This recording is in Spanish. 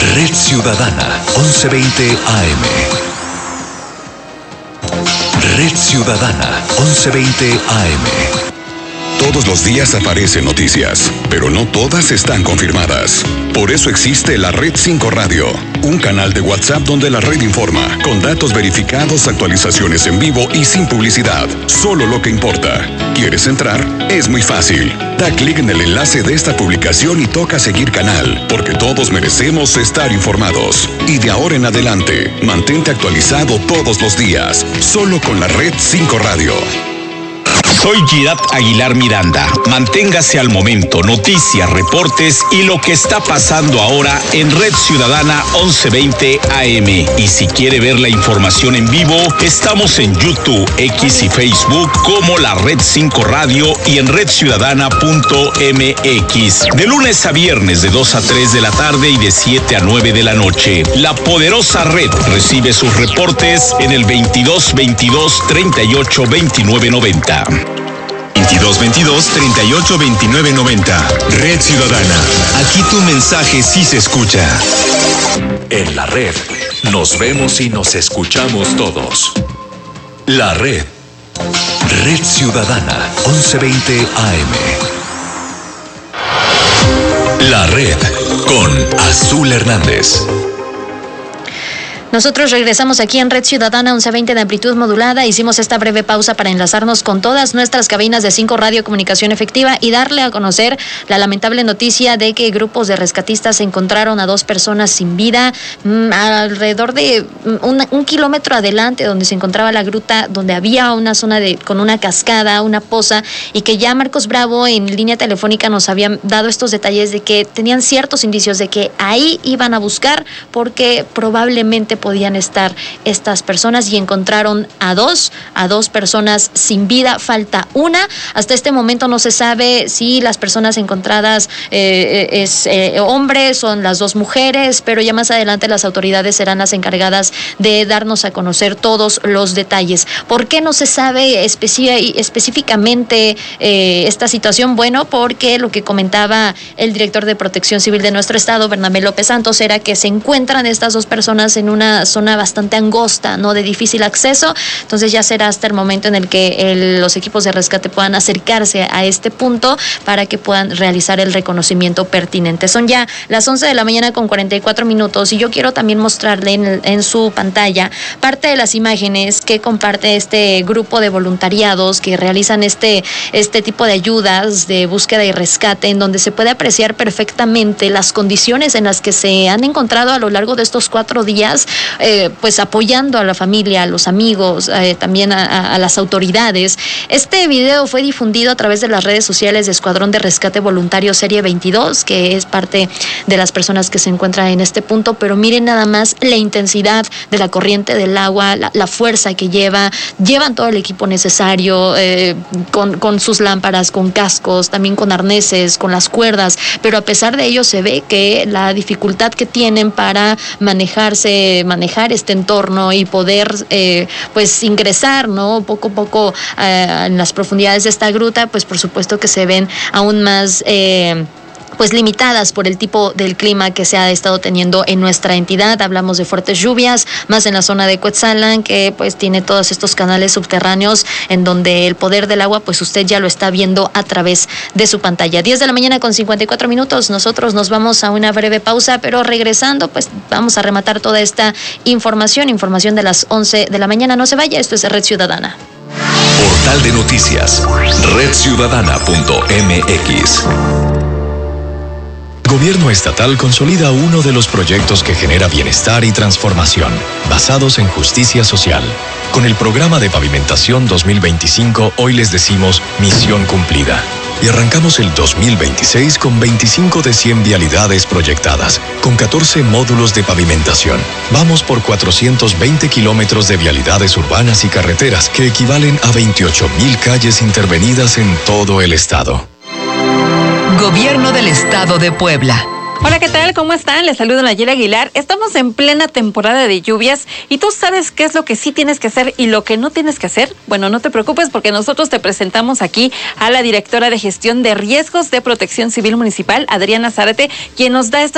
Red Ciudadana, 1120 AM. Red Ciudadana, 1120 AM. Todos los días aparecen noticias, pero no todas están confirmadas. Por eso existe la Red 5 Radio, un canal de WhatsApp donde la red informa, con datos verificados, actualizaciones en vivo y sin publicidad. Solo lo que importa. ¿Quieres entrar? Es muy fácil. Da clic en el enlace de esta publicación y toca seguir canal, porque todos merecemos estar informados. Y de ahora en adelante, mantente actualizado todos los días, solo con la Red 5 Radio. Soy Girat Aguilar Miranda. Manténgase al momento, noticias, reportes y lo que está pasando ahora en Red Ciudadana 1120 AM. Y si quiere ver la información en vivo, estamos en YouTube, X y Facebook como la Red 5 Radio y en redciudadana.mx. De lunes a viernes de 2 a 3 de la tarde y de 7 a 9 de la noche. La poderosa red recibe sus reportes en el 2222 38 29 90. 2222-382990. Red Ciudadana. Aquí tu mensaje sí se escucha. En la red, nos vemos y nos escuchamos todos. La red. Red Ciudadana, 1120 AM. La red, con Azul Hernández. Nosotros regresamos aquí en Red Ciudadana 1120 de amplitud modulada. Hicimos esta breve pausa para enlazarnos con todas nuestras cabinas de 5 Radio Comunicación Efectiva y darle a conocer la lamentable noticia de que grupos de rescatistas encontraron a 2 personas sin vida alrededor de un kilómetro adelante donde se encontraba la gruta, donde había una zona con una cascada, una poza, y que ya Marcos Bravo en línea telefónica nos habían dado estos detalles de que tenían ciertos indicios de que ahí iban a buscar porque probablemente podían estar estas personas, y encontraron a dos personas sin vida. Falta una. Hasta este momento no se sabe si las personas encontradas es hombre, son las 2 mujeres, pero ya más adelante las autoridades serán las encargadas de darnos a conocer todos los detalles. ¿Por qué no se sabe específicamente esta situación? Bueno, porque lo que comentaba el director de Protección Civil de nuestro estado, Bernabé López Santos, era que se encuentran estas 2 personas en una zona bastante angosta, no de difícil acceso. Entonces ya será hasta el momento en el que los equipos de rescate puedan acercarse a este punto para que puedan realizar el reconocimiento pertinente. Son ya las 11 de la mañana con 44 minutos y yo quiero también mostrarle en su pantalla parte de las imágenes que comparte este grupo de voluntariados que realizan este tipo de ayudas de búsqueda y rescate, en donde se puede apreciar perfectamente las condiciones en las que se han encontrado a lo largo de estos 4 días, pues apoyando a la familia, a los amigos, también a las autoridades. Este video fue difundido a través de las redes sociales de Escuadrón de Rescate Voluntario Serie 22, que es parte de las personas que se encuentran en este punto, pero miren nada más la intensidad de la corriente del agua, la fuerza que llevan todo el equipo necesario, con sus lámparas, con cascos, también con arneses, con las cuerdas, pero a pesar de ello se ve que la dificultad que tienen para manejar este entorno y poder pues ingresar, ¿no?, poco a poco en las profundidades de esta gruta, pues por supuesto que se ven aún más pues limitadas por el tipo del clima que se ha estado teniendo en nuestra entidad. Hablamos de fuertes lluvias, más en la zona de Cuetzalan, que pues tiene todos estos canales subterráneos en donde el poder del agua, pues usted ya lo está viendo a través de su pantalla. 10 de la mañana con 54 minutos. Nosotros nos vamos a una breve pausa, pero regresando, pues vamos a rematar toda esta información de las 11 de la mañana. No se vaya, esto es Red Ciudadana. Portal de noticias, redciudadana.mx. Gobierno estatal consolida uno de los proyectos que genera bienestar y transformación, basados en justicia social. Con el programa de pavimentación 2025, hoy les decimos misión cumplida. Y arrancamos el 2026 con 25 de 100 vialidades proyectadas, con 14 módulos de pavimentación. Vamos por 420 kilómetros de vialidades urbanas y carreteras, que equivalen a 28,000 calles intervenidas en todo el estado. Gobierno del Estado de Puebla. Hola, ¿qué tal? ¿Cómo están? Les saludo Nayeli Aguilar. Estamos en plena temporada de lluvias y tú sabes qué es lo que sí tienes que hacer y lo que no tienes que hacer. Bueno, no te preocupes porque nosotros te presentamos aquí a la directora de Gestión de Riesgos de Protección Civil Municipal, Adriana Zárate, quien nos da esta